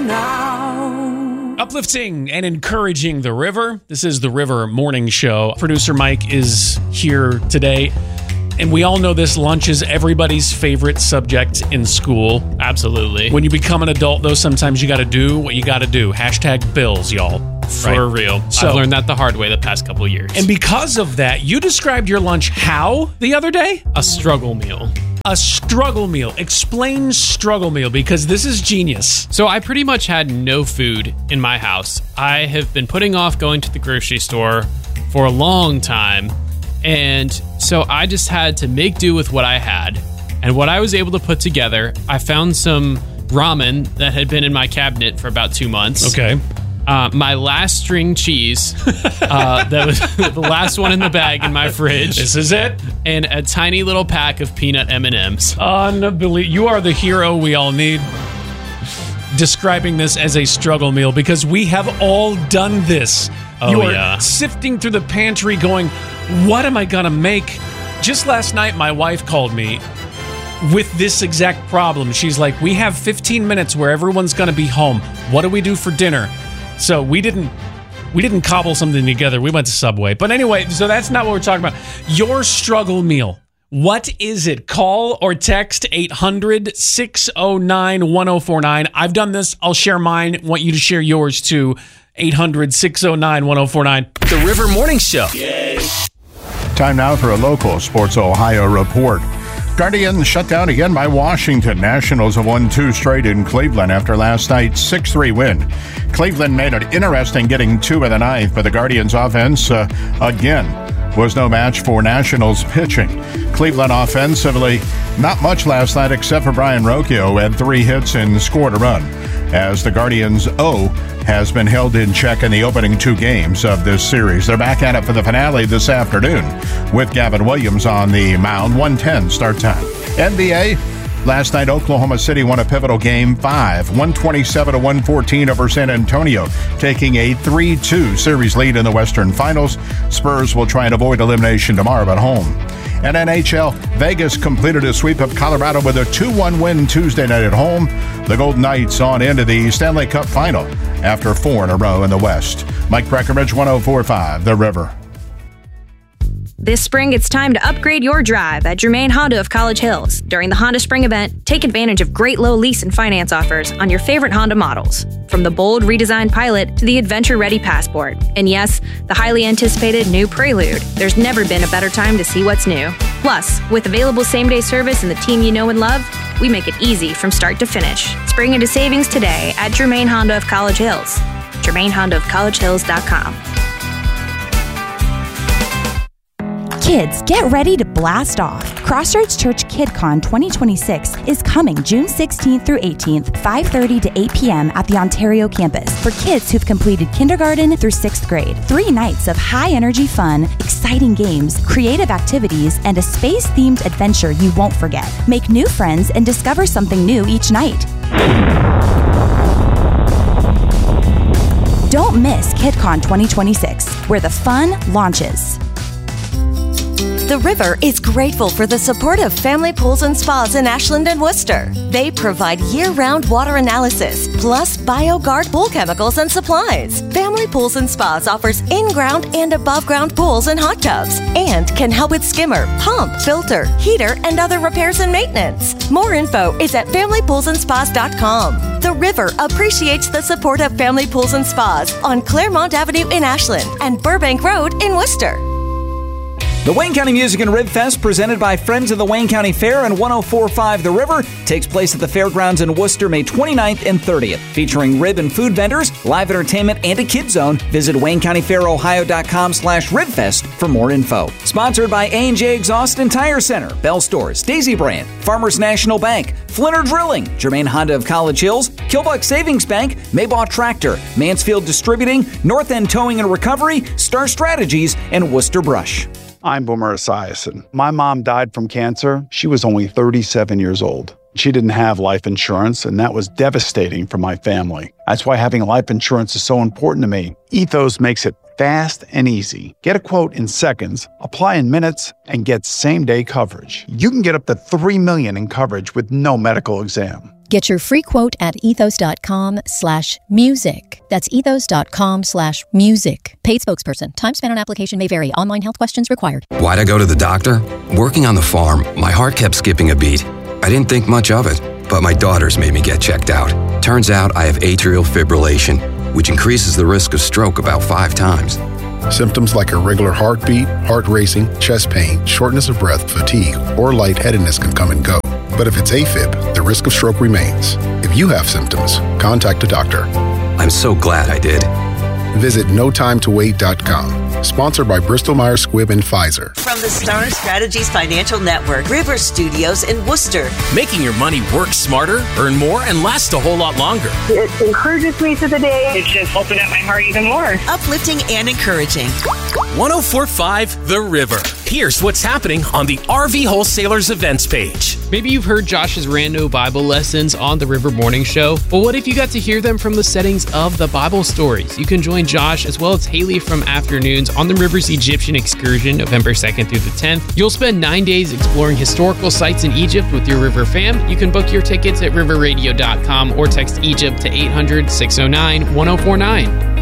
now. Uplifting and encouraging the river. This is the River Morning Show. Producer Mike is here today. And we all know this, lunch is everybody's favorite subject in school. Absolutely. When you become an adult, though, sometimes you got to do what you got to do. Hashtag bills, y'all. For real. So, I've learned that the hard way the past couple of years. And because of that, you described your lunch how the other day? A struggle meal. A struggle meal. Explain struggle meal, because this is genius. So I pretty much had no food in my house. I have been putting off going to the grocery store for a long time. And so I just had to make do with what I had. And what I was able to put together, I found some ramen that had been in my cabinet for about 2 months. Okay. My last string cheese, that was the last one in the bag in my fridge. This is it. And a tiny little pack of peanut M&Ms. Unbelievable. You are the hero we all need. Describing this as a struggle meal, because we have all done this. Oh, you are yeah. sifting through the pantry going, what am I going to make? Just last night, my wife called me with this exact problem. She's like, we have 15 minutes where everyone's going to be home. What do we do for dinner? So we didn't cobble something together. We went to Subway. But anyway, so that's not what we're talking about. Your struggle meal. What is it? Call or text 800-609-1049. I've done this. I'll share mine. Want you to share yours too. 800-609-1049. The River Morning Show. Time now for a local Sports Ohio report. Guardians shut down again by Washington. Nationals have won 2 straight in Cleveland after last night's 6-3 win. Cleveland made it interesting getting 2 in the ninth, but the Guardians' offense again was no match for Nationals pitching. Cleveland offensively, not much last night except for Brian Rocchio, who had 3 hits and scored a run, as the Guardians' O has been held in check in the opening 2 games of this series. They're back at it for the finale this afternoon with Gavin Williams on the mound. 1:10 start time. NBA, last night Oklahoma City won a pivotal Game 5, 127-114 over San Antonio, taking a 3-2 series lead in the Western Finals. Spurs will try and avoid elimination tomorrow at home. And NHL, Vegas completed a sweep of Colorado with a 2-1 win Tuesday night at home. The Golden Knights on into the Stanley Cup final after 4 in a row in the West. Mike Breckenridge, 104.5, The River. This spring, it's time to upgrade your drive at Germain Honda of College Hills. During the Honda Spring event, take advantage of great low lease and finance offers on your favorite Honda models. From the bold redesigned Pilot to the adventure-ready Passport. And yes, the highly anticipated new Prelude. There's never been a better time to see what's new. Plus, with available same-day service and the team you know and love, we make it easy from start to finish. Spring into savings today at Germain Honda of College Hills. GermainHondaofCollegeHills.com. Kids, get ready to blast off. Crossroads Church KidCon 2026 is coming June 16th through 18th, 5:30 to 8 p.m. at the Ontario campus for kids who've completed kindergarten through 6th grade. 3 nights of high-energy fun, exciting games, creative activities, and a space-themed adventure you won't forget. Make new friends and discover something new each night. Don't miss KidCon 2026, where the fun launches. The River is grateful for the support of Family Pools and Spas in Ashland and Worcester. They provide year-round water analysis, plus BioGuard pool chemicals and supplies. Family Pools and Spas offers in-ground and above-ground pools and hot tubs, and can help with skimmer, pump, filter, heater, and other repairs and maintenance. More info is at FamilyPoolsandSpas.com. The River appreciates the support of Family Pools and Spas on Claremont Avenue in Ashland and Burbank Road in Worcester. The Wayne County Music and Rib Fest, presented by Friends of the Wayne County Fair and 104.5 The River, takes place at the Fairgrounds in Worcester May 29th and 30th. Featuring rib and food vendors, live entertainment, and a kid zone. Visit WayneCountyFairOhio.com/RibFest for more info. Sponsored by A&J Exhaust and Tire Center, Bell Stores, Daisy Brand, Farmers National Bank, Flinter Drilling, Germain Honda of College Hills, Killbuck Savings Bank, Maybaugh Tractor, Mansfield Distributing, North End Towing and Recovery, Star Strategies, and Worcester Brush. I'm Boomer Esiason. My mom died from cancer. She was only 37 years old. She didn't have life insurance, and that was devastating for my family. That's why having life insurance is so important to me. Ethos makes it fast and easy. Get a quote in seconds, apply in minutes, and get same-day coverage. You can get up to $3 million in coverage with no medical exam. Get your free quote at ethos.com/music. That's ethos.com/music. Paid spokesperson. Time spent on application may vary. Online health questions required. Why'd I go to the doctor? Working on the farm, my heart kept skipping a beat. I didn't think much of it, but my daughters made me get checked out. Turns out I have atrial fibrillation, which increases the risk of stroke about 5 times. Symptoms like irregular heartbeat, heart racing, chest pain, shortness of breath, fatigue, or lightheadedness can come and go. But if it's AFib, the risk of stroke remains. If you have symptoms, contact a doctor. I'm so glad I did. Visit NoTimeToWait.com. Sponsored by Bristol-Myers Squibb and Pfizer. From the Star Strategies Financial Network, River Studios in Worcester. Making your money work smarter, earn more, and last a whole lot longer. It encourages me through the day. It's just opened up my heart even more. Uplifting and encouraging. 104.5 The River. Here's what's happening on the RV Wholesalers events page. Maybe you've heard Josh's rando Bible lessons on the River Morning Show. Well, what if you got to hear them from the settings of the Bible stories? You can join Josh as well as Haley from Afternoons on the River's Egyptian excursion, November 2nd through the 10th. You'll spend 9 days exploring historical sites in Egypt with your River fam. You can book your tickets at riverradio.com or text Egypt to 800-609-1049.